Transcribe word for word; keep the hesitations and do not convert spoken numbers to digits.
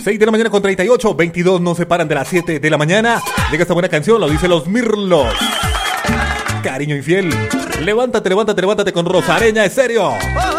seis de la mañana con treinta y ocho, veintidós nos separan de las siete de la mañana. Llega esta buena canción, lo dice Los Mirlos. Cariño infiel. Levántate, levántate, levántate con Rosareña Estéreo.